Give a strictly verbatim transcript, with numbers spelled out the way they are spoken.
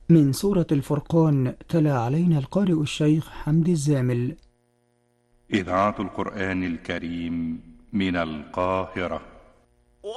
من سورة الفرقان، تلا علينا القارئ الشيخ حمدي الزامل. إذاعة القرآن الكريم من القاهرة.